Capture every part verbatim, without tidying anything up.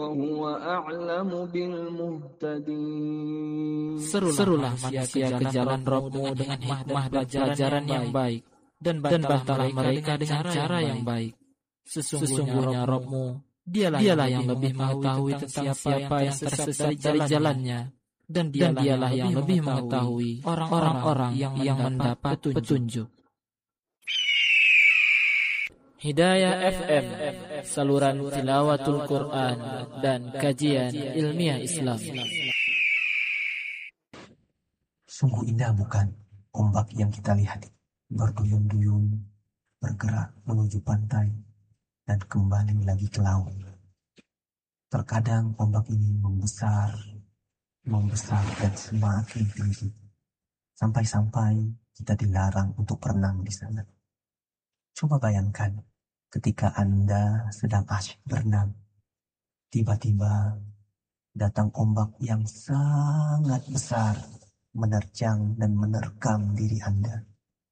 وهو أعلم بالمهتدين. Serulah manusia ke jalan Rabb-Mu dengan hikmah dan pelajaran yang baik, dan bantalah mereka dengan cara yang baik. Sesungguhnya Rabb-Mu Dialah, dialah yang lebih mengetahui tentang siapa yang tersesat dari jalannya, dan dialah, dialah yang lebih mengetahui orang-orang yang, yang mendapat petunjuk. Hidayah F M, saluran tilawatul Quran dan kajian ilmiah Islam. Sungguh indah bukan ombak yang kita lihat berduyun-duyun bergerak menuju pantai dan kembali lagi ke laut. Terkadang ombak ini membesar, membesar dan semakin tinggi, sampai-sampai kita dilarang untuk berenang di sana. Coba bayangkan, ketika Anda sedang asyik berenang, tiba-tiba datang ombak yang sangat besar, menerjang dan menerkam diri Anda.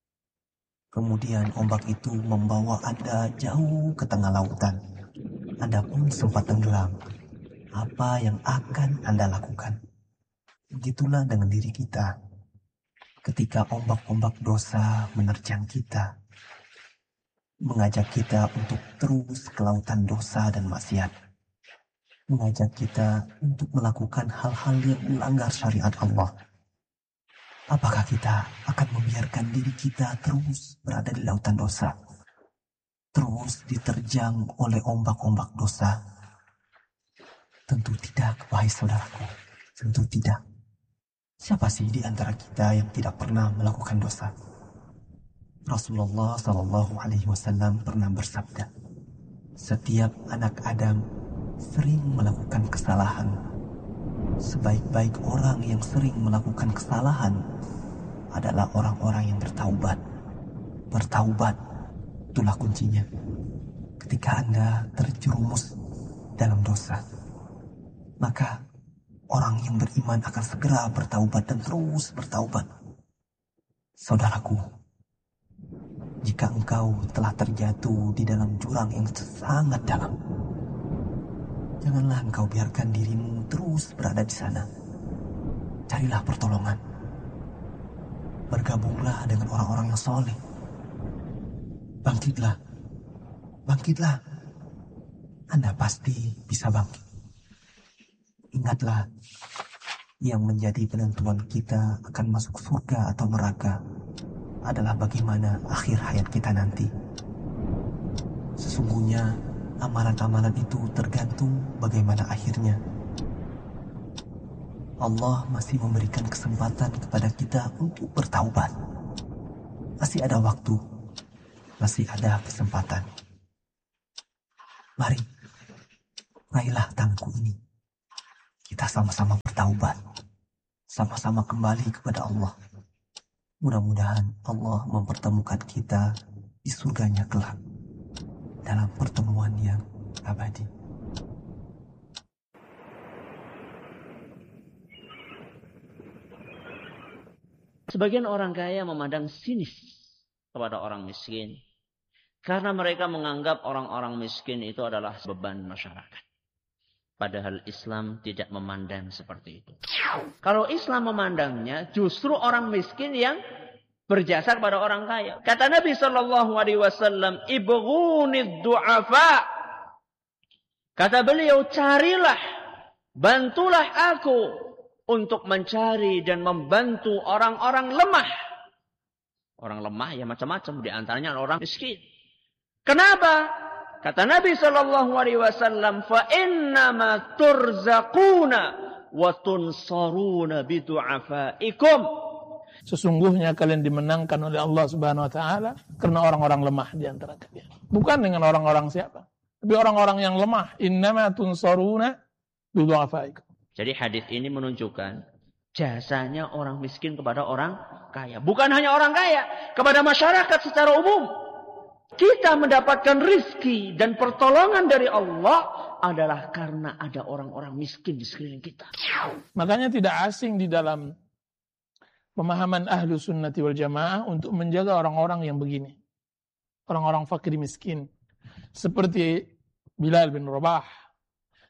Kemudian ombak itu membawa Anda jauh ke tengah lautan. Anda pun sempat tenggelam. Apa yang akan Anda lakukan? Begitulah dengan diri kita. Ketika ombak-ombak dosa menerjang kita, mengajak kita untuk terus ke lautan dosa dan maksiat, mengajak kita untuk melakukan hal-hal yang melanggar syariat Allah. Apakah kita akan membiarkan diri kita terus berada di lautan dosa, terus diterjang oleh ombak-ombak dosa? Tentu tidak, wahai saudaraku, tentu tidak. Siapa sih di antara kita yang tidak pernah melakukan dosa? Rasulullah Shallallahu Alaihi Wasallam pernah bersabda, setiap anak Adam sering melakukan kesalahan. Sebaik-baik orang yang sering melakukan kesalahan adalah orang-orang yang bertaubat. Bertaubat, itulah kuncinya. Ketika Anda terjerumus dalam dosa, maka orang yang beriman akan segera bertaubat dan terus bertaubat. Saudaraku, jika engkau telah terjatuh di dalam jurang yang sangat dalam, janganlah engkau biarkan dirimu terus berada di sana. Carilah pertolongan. Bergabunglah dengan orang-orang yang soleh. Bangkitlah. Bangkitlah. Anda pasti bisa bangkit. Ingatlah, yang menjadi penentuan kita akan masuk surga atau neraka adalah bagaimana akhir hayat kita nanti. Sesungguhnya amalan-amalan itu tergantung bagaimana akhirnya. Allah masih memberikan kesempatan kepada kita untuk bertaubat. Masih ada waktu, masih ada kesempatan. Mari, raihlah tanganku ini. Kita sama-sama bertaubat, sama-sama kembali kepada Allah. Mudah-mudahan Allah mempertemukan kita di surganya kelak, dalam pertemuan yang abadi. Sebagian orang kaya memandang sinis kepada orang miskin, karena mereka menganggap orang-orang miskin itu adalah beban masyarakat. Padahal Islam tidak memandang seperti itu. Kalau Islam memandangnya, justru orang miskin yang berjasa kepada orang kaya. Kata Nabi Shallallahu Alaihi Wasallam, "Ibghunid du'afa." Kata beliau, carilah, bantulah aku untuk mencari dan membantu orang-orang lemah. Orang lemah ya macam-macam, di antaranya orang miskin. Kenapa? Kata Nabi Shallallahu Alaihi Wasallam, fa innama turzaquna wa tunsaruna bidu'afaikum. Sesungguhnya kalian dimenangkan oleh Allah Subhanahu Wa Taala karena orang-orang lemah di antara kalian. Bukan dengan orang-orang siapa, tapi orang-orang yang lemah. Innama tunsaruna bidu'afaikum. Jadi hadis ini menunjukkan jasanya orang miskin kepada orang kaya. Bukan hanya orang kaya, kepada masyarakat secara umum. Kita mendapatkan rizki dan pertolongan dari Allah adalah karena ada orang-orang miskin di sekeliling kita. Makanya tidak asing di dalam pemahaman ahlu sunnati wal jamaah untuk menjaga orang-orang yang begini. Orang-orang fakir miskin. Seperti Bilal bin Rabah.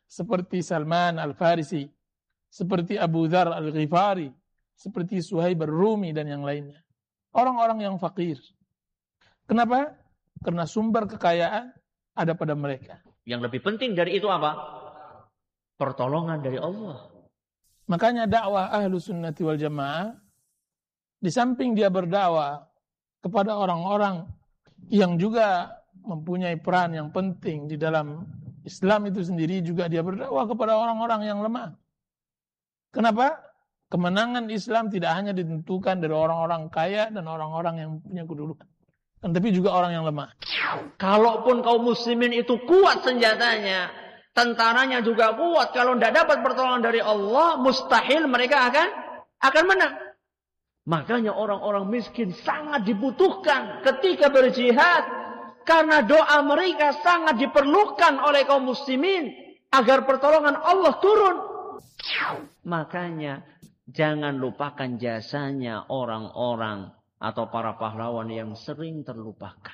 seperti Salman Al-Farisi, seperti Abu Dzar Al-Ghifari, seperti Suhaib Ar-Rumi dan yang lainnya. Orang-orang yang fakir. Kenapa? Karena sumber kekayaan ada pada mereka. Yang lebih penting dari itu apa? Pertolongan dari Allah. Makanya dakwah Ahlus Sunnati wal Jamaah, di samping dia berdakwah kepada orang-orang yang juga mempunyai peran yang penting di dalam Islam itu sendiri, juga dia berdakwah kepada orang-orang yang lemah. Kenapa? Kemenangan Islam tidak hanya ditentukan dari orang-orang kaya dan orang-orang yang punya kedudukan, tapi juga orang yang lemah. Kalaupun kaum muslimin itu kuat senjatanya, tentaranya juga kuat, kalau tidak dapat pertolongan dari Allah, mustahil mereka akan akan menang. Makanya orang-orang miskin sangat dibutuhkan ketika berjihad, karena doa mereka sangat diperlukan oleh kaum muslimin agar pertolongan Allah turun. Makanya jangan lupakan jasanya orang-orang atau para pahlawan yang sering terlupakan.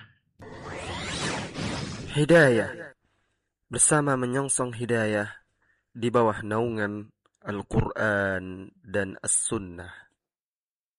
Hidayah, bersama menyongsong hidayah di bawah naungan Al-Quran dan As-Sunnah.